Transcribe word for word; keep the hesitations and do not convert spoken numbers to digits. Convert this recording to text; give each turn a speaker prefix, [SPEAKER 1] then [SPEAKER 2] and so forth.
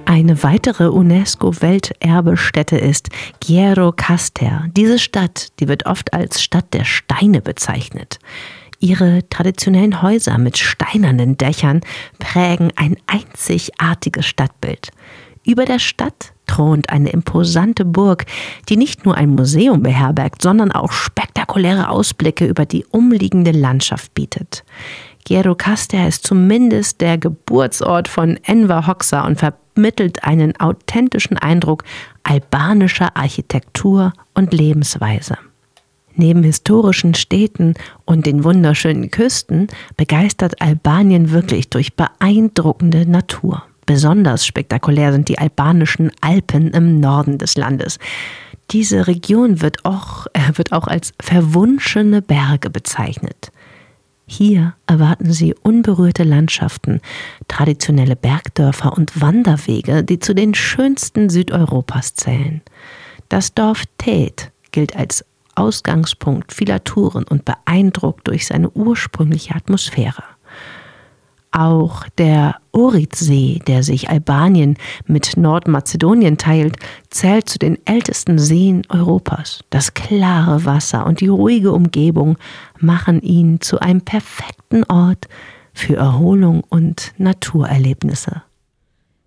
[SPEAKER 1] Eine weitere UNESCO-Welterbestätte ist Gjirokastër. Diese Stadt, die wird oft als Stadt der Steine bezeichnet. Ihre traditionellen Häuser mit steinernen Dächern prägen ein einzigartiges Stadtbild. Über der Stadt thront eine imposante Burg, die nicht nur ein Museum beherbergt, sondern auch spektakuläre Ausblicke über die umliegende Landschaft bietet. Gjirokastër ist zumindest der Geburtsort von Enver Hoxha und vermittelt einen authentischen Eindruck albanischer Architektur und Lebensweise. Neben historischen Städten und den wunderschönen Küsten begeistert Albanien wirklich durch beeindruckende Natur. Besonders spektakulär sind die albanischen Alpen im Norden des Landes. Diese Region wird auch, äh, wird auch als verwunschene Berge bezeichnet. Hier erwarten sie unberührte Landschaften, traditionelle Bergdörfer und Wanderwege, die zu den schönsten Südeuropas zählen. Das Dorf Teet gilt als Ausgangspunkt vieler Touren und beeindruckt durch seine ursprüngliche Atmosphäre. Auch der Ohridsee, der sich Albanien mit Nordmazedonien teilt, zählt zu den ältesten Seen Europas. Das klare Wasser und die ruhige Umgebung machen ihn zu einem perfekten Ort für Erholung und Naturerlebnisse.